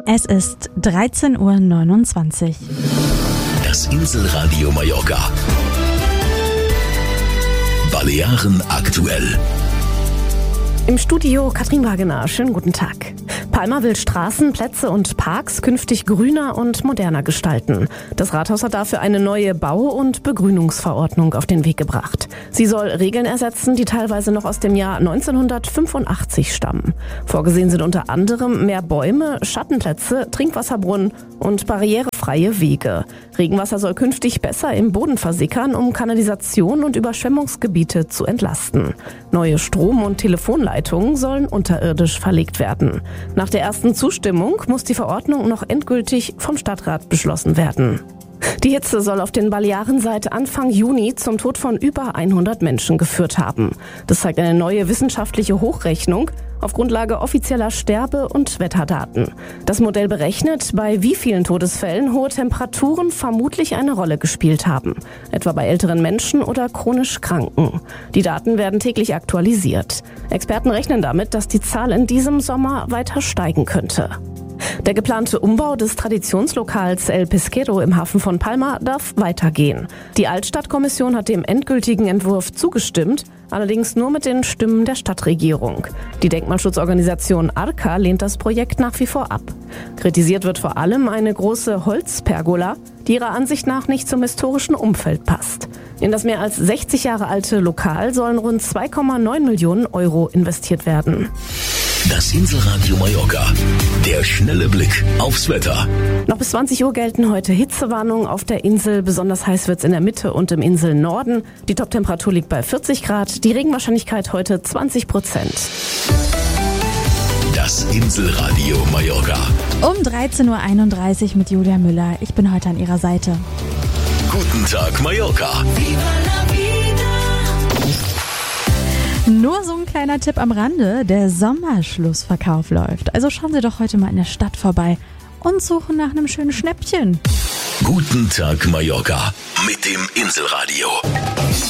Es ist 13:29 Uhr. Das Inselradio Mallorca. Balearen aktuell. Im Studio Katrin Wagener. Schönen guten Tag. Palma will Straßen, Plätze und Parks künftig grüner und moderner gestalten. Das Rathaus hat dafür eine neue Bau- und Begrünungsverordnung auf den Weg gebracht. Sie soll Regeln ersetzen, die teilweise noch aus dem Jahr 1985 stammen. Vorgesehen sind unter anderem mehr Bäume, Schattenplätze, Trinkwasserbrunnen und barrierefreie Wege. Regenwasser soll künftig besser im Boden versickern, um Kanalisation und Überschwemmungsgebiete zu entlasten. Neue Strom- und Telefonleitungen sollen unterirdisch verlegt werden. Nach der ersten Zustimmung muss die Verordnung noch endgültig vom Stadtrat beschlossen werden. Die Hitze soll auf den Balearen seit Anfang Juni zum Tod von über 100 Menschen geführt haben. Das zeigt eine neue wissenschaftliche Hochrechnung auf Grundlage offizieller Sterbe- und Wetterdaten. Das Modell berechnet, bei wie vielen Todesfällen hohe Temperaturen vermutlich eine Rolle gespielt haben. Etwa bei älteren Menschen oder chronisch Kranken. Die Daten werden täglich aktualisiert. Experten rechnen damit, dass die Zahl in diesem Sommer weiter steigen könnte. Der geplante Umbau des Traditionslokals El Pesquero im Hafen von Palma darf weitergehen. Die Altstadtkommission hat dem endgültigen Entwurf zugestimmt, allerdings nur mit den Stimmen der Stadtregierung. Die Denkmalschutzorganisation Arca lehnt das Projekt nach wie vor ab. Kritisiert wird vor allem eine große Holzpergola, die ihrer Ansicht nach nicht zum historischen Umfeld passt. In das mehr als 60 Jahre alte Lokal sollen rund 2,9 Millionen Euro investiert werden. Das Inselradio Mallorca. Der schnelle Blick aufs Wetter. Noch bis 20 Uhr gelten heute Hitzewarnungen auf der Insel. Besonders heiß wird es in der Mitte und im Inselnorden. Die Toptemperatur liegt bei 40 Grad. Die Regenwahrscheinlichkeit heute 20%. Das Inselradio Mallorca. Um 13:31 Uhr mit Julia Müller. Ich bin heute an Ihrer Seite. Guten Tag, Mallorca. Nur so ein kleiner Tipp am Rande, der Sommerschlussverkauf läuft. Also schauen Sie doch heute mal in der Stadt vorbei und suchen nach einem schönen Schnäppchen. Guten Tag, Mallorca. Mit dem Inselradio.